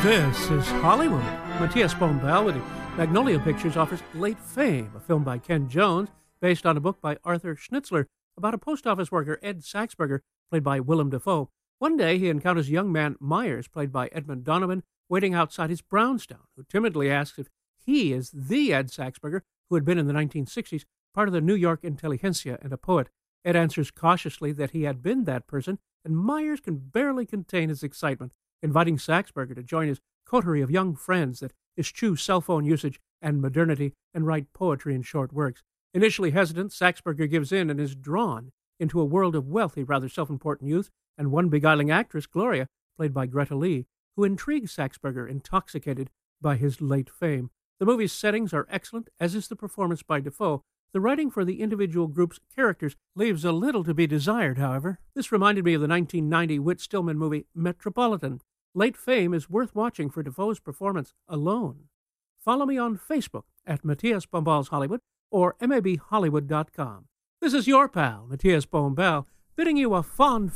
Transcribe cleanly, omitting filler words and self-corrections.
This is Hollywood. Matthias Bombal with Magnolia Pictures offers Late Fame, a film by Ken Jones, based on a book by Arthur Schnitzler about a post office worker, Ed Saxberger, played by Willem Dafoe. One day, he encounters young man Myers, played by Edmund Donovan, waiting outside his brownstone, who timidly asks if he is the Ed Saxberger who had been in the 1960s part of the New York intelligentsia and a poet. Ed answers cautiously that he had been that person, and Myers can barely contain his excitement, inviting Saxberger to join his coterie of young friends that eschew cell phone usage and modernity and write poetry in short works. Initially hesitant, Saxberger gives in and is drawn into a world of wealthy, rather self-important youth and one beguiling actress, Gloria, played by Greta Lee, who intrigues Saxberger, intoxicated by his late fame. The movie's settings are excellent, as is the performance by Dafoe. The writing for the individual group's characters leaves a little to be desired, however. This reminded me of the 1990 Whit Stillman movie Metropolitan. Late Fame is worth watching for Dafoe's performance alone. Follow me on Facebook at Matthias Bombal's Hollywood or mabhollywood.com. This is your pal, Matthias Bombal, bidding you a fond